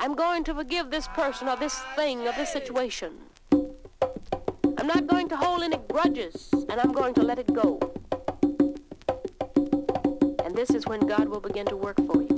I'm going to forgive this person or this thing or this situation. I'm not going to hold any grudges, and I'm going to let it go. And this is when God will begin to work for you.